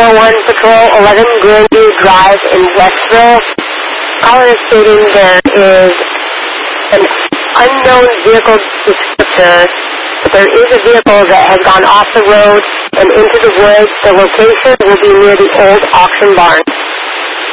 901 Patrol, 11 Grandview Drive in Westville. Caller is stating there is an unknown vehicle descriptor. There is a vehicle that has gone off the road and into the woods. The location will be near the old auction barn.